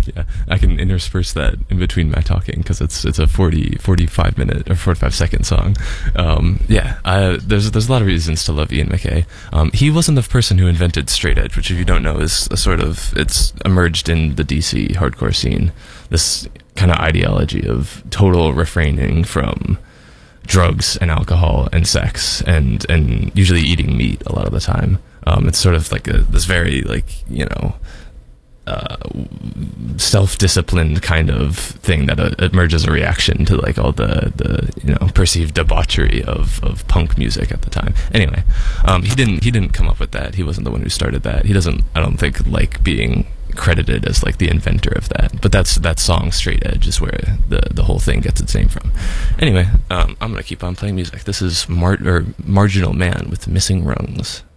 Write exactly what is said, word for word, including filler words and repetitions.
Yeah, I can intersperse that in between my talking because it's it's a forty, forty-five minute or forty-five second song. Um, yeah, I, there's there's a lot of reasons to love Ian MacKaye. Um, he wasn't the person who invented straight edge, which if you don't know is a sort of, it's emerged in the D C hardcore scene. This kind of ideology of total refraining from drugs and alcohol and sex and and usually eating meat a lot of the time. Um, it's sort of like a, this very like you know. Uh, self-disciplined kind of thing that uh, emerges a reaction to like all the the you know perceived debauchery of of punk music at the time. Anyway, um, he didn't he didn't come up with that. He wasn't the one who started that. He doesn't, I don't think, like being credited as like the inventor of that. But that's that song Straight Edge is where the the whole thing gets its name from. Anyway, um, I'm gonna keep on playing music. This is Mar- or Marginal Man with Missing Rungs.